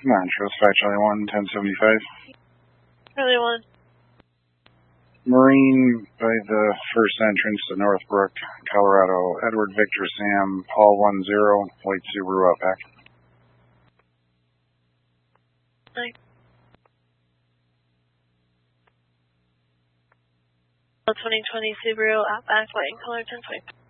Montrose 5 Charlie 1, 1075. Charlie 1. Marine by the first entrance to Northbrook, Colorado. Edward Victor Sam, Paul 10, white Subaru Outback. 2020 Subaru Outback, white in color, 10.5.